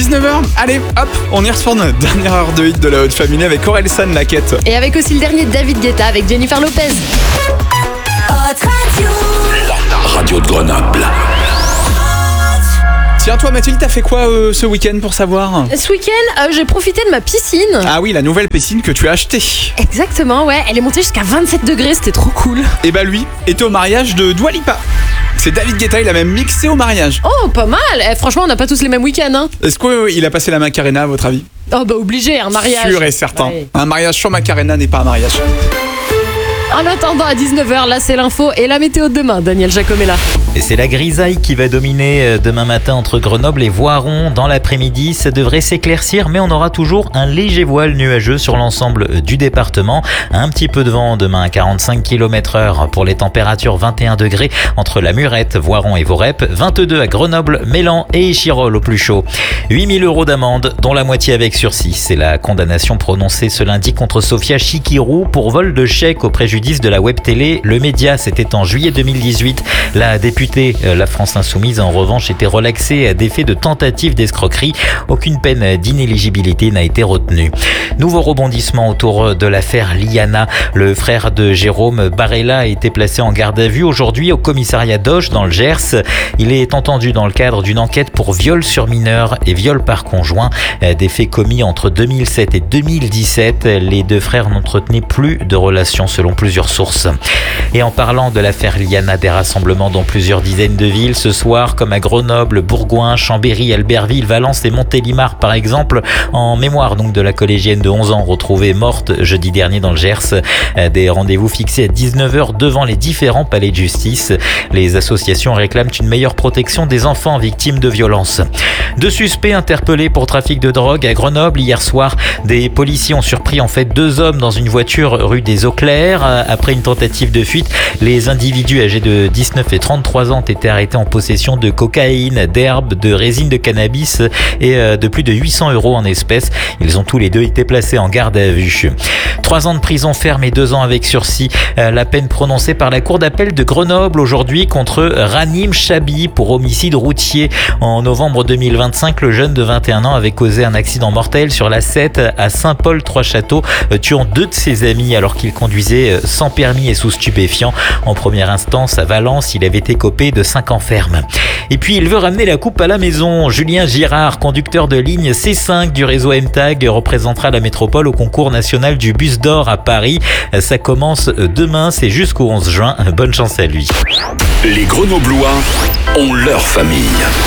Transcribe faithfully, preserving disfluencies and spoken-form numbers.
dix-neuf heures, allez, hop, on y retourne. Dernière heure de hit de la Haute Famille avec Orelsan La Quête. Et avec aussi le dernier David Guetta avec Jennifer Lopez. La radio de Grenoble. Tiens, toi Mathilde, t'as fait quoi euh, ce week-end pour savoir? Ce week-end, euh, j'ai profité de ma piscine. Ah oui, la nouvelle piscine que tu as achetée. Exactement, ouais, elle est montée jusqu'à vingt-sept degrés, c'était trop cool. Et bah lui était au mariage de Dua Lipa. C'est David Guetta, il a même mixé au mariage. Oh, pas mal. Eh, franchement, on n'a pas tous les mêmes week-ends, hein. Est-ce qu'il a passé la Macarena à votre avis? Oh bah obligé, un mariage. Sûr et certain. Ouais. Un mariage sans Macarena n'est pas un mariage. En attendant, à dix-neuf heures, là c'est l'info et la météo de demain. Daniel Jacome est là. Et c'est la grisaille qui va dominer demain matin entre Grenoble et Voiron. Dans l'après-midi, ça devrait s'éclaircir, mais on aura toujours un léger voile nuageux sur l'ensemble du département. Un petit peu de vent demain à quarante-cinq kilomètres heure pour les températures vingt et un degrés entre la Murette, Voiron et Vorep, vingt-deux à Grenoble, Mélan et Échirolles au plus chaud. huit mille euros d'amende, dont la moitié avec sursis. C'est la condamnation prononcée ce lundi contre Sophia Chikirou pour vol de chèque au préjudice de la web télé Le Média. C'était en juillet deux mille dix-huit. La députée La France Insoumise en revanche était relaxée à des faits de tentative d'escroquerie. Aucune peine d'inéligibilité n'a été retenue. Nouveau rebondissement autour de l'affaire Liana. Le frère de Jérôme Barella a été placé en garde à vue aujourd'hui au commissariat d'Auch dans le Gers. Il est entendu dans le cadre d'une enquête pour viol sur mineur et viol par conjoint. Des faits commis entre deux mille sept et deux mille dix-sept. Les deux frères n'entretenaient plus de relations selon plusieurs sources. Et en parlant de l'affaire Liana, des rassemblements dans plusieurs dizaines de villes ce soir, comme à Grenoble, Bourgoin, Chambéry, Albertville, Valence et Montélimar par exemple, en mémoire donc de la collégienne de onze ans retrouvée morte jeudi dernier dans le Gers. Des rendez-vous fixés à dix-neuf heures devant les différents palais de justice. Les associations réclament une meilleure protection des enfants victimes de violences. Deux suspects interpellés pour trafic de drogue à Grenoble hier soir. Des policiers ont surpris en fait deux hommes dans une voiture rue des Eaux Claires. Après une tentative de fuite, les individus âgés de dix-neuf et trente-trois ans ont été arrêtés en possession de cocaïne, d'herbe, de résine de cannabis et de plus de huit cents euros en espèces. Ils ont tous les deux été placés en garde à vue. Trois ans de prison ferme et deux ans avec sursis. La peine prononcée par la cour d'appel de Grenoble aujourd'hui contre Ranim Chabi pour homicide routier. En novembre deux mille vingt-cinq, le jeune de vingt et un ans avait causé un accident mortel sur la sept à Saint-Paul-Trois-Châteaux, tuant deux de ses amis alors qu'il conduisait sans permis et sous stupéfiants. En première instance, à Valence, il avait écopé de cinq ans ferme. Et puis, il veut ramener la coupe à la maison. Julien Girard, conducteur de ligne C cinq du réseau M T A G, représentera la métropole au concours national du Bus d'Or à Paris. Ça commence demain, c'est jusqu'au onze juin. Bonne chance à lui. Les Grenoblois ont leur famille.